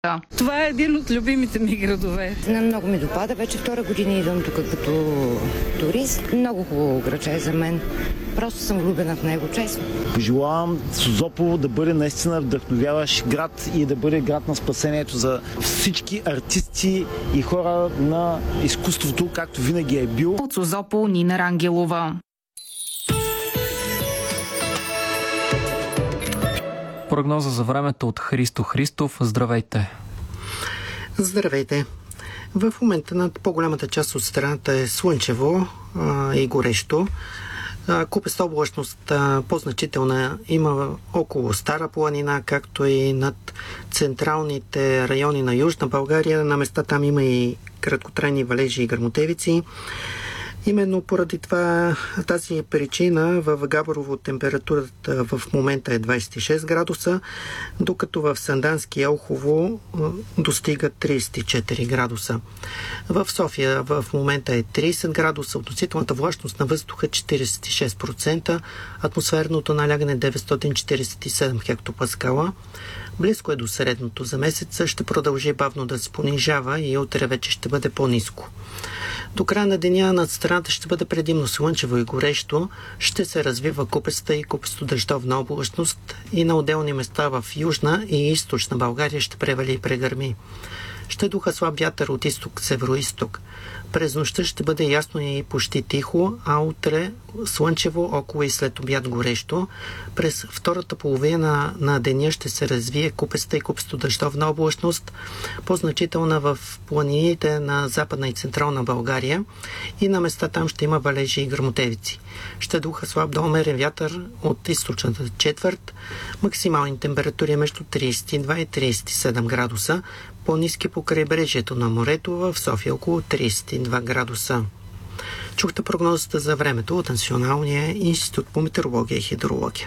Това е един от любимите ми градове. Много ми допада. Вече втора година идвам тук като турист. Много хубаво градче за мен. Просто съм влюбена в него, честно. Пожелавам Созопол да бъде наистина вдъхновяващ град и да бъде град на спасението за всички артисти и хора на изкуството, както винаги е бил. От Созопол Нина Рангелова. Прогноза за времето от Христо Христов. Здравейте! Здравейте! В момента над по-голямата част от страната е слънчево и горещо. Купеста облачност по-значителна има около Стара планина, както и над централните райони на Южна България. На места там има и краткотрайни валежи и гръмотевици. Именно поради тази причина в Габрово температурата в момента е 26 градуса, докато в Сандански и Елхово достига 34 градуса. В София в момента е 30 градуса, относителната влажност на въздуха 46%, атмосферното налягане 947 хектопаскала. Близко е до средното за месеца, ще продължи бавно да се понижава и утре вече ще бъде по-ниско. До края на деня над страната ще бъде предимно слънчево и горещо, ще се развива купеста и купесто-дъждовна облачност и на отделни места в Южна и Източна България ще превали и прегърми. Ще духа слаб вятър от изток-североизток. През нощта ще бъде ясно и почти тихо, а утре слънчево, около и след обяд горещо. През втората половина на деня ще се развие купеста и купесто-дъждовна облачност, по-значителна в планините на Западна и Централна България и на места там ще има валежи и гръмотевици. Ще духа слаб до умерен вятър от източната четвърт. Максимални температури между 32 и 37 градуса, по-ниски по крайбрежието на морето, в София около 32 градуса. Чухте прогнозата за времето от Националния институт по метеорология и хидрология.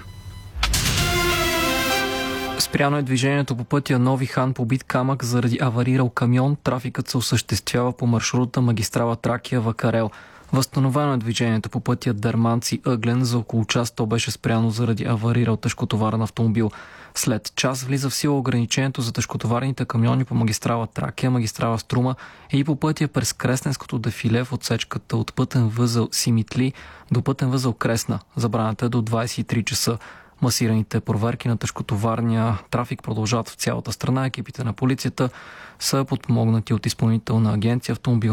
Спряно е движението по пътя Нови хан Побит камък заради аварирал камион. Трафикът се осъществява по маршрута магистрала Тракия Вакарел. Възстановено е движението по пътя Дърманци Ъглен. За около час то беше спряно заради аварирал тежкотоварен автомобил. След час влиза в сила ограничението за тежкотоварните камиони по магистрала Тракия, магистрала Струма и по пътя през Кресненското дефиле в отсечката от пътен възел Симитли до пътен възел Кресна. Забраната е до 23 часа. Масираните проверки на тежкотоварния трафик продължават в цялата страна. Екипите на полицията са подпомогнати от Изпълнителна агенция автомобилна